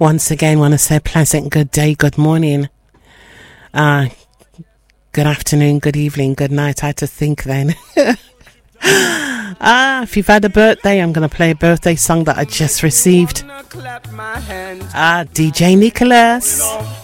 Once again, want to say pleasant good day, good morning, good afternoon, good evening, good night. I had to think then. If you've had a birthday, I'm going to play a birthday song that I just received. DJ Nicholas.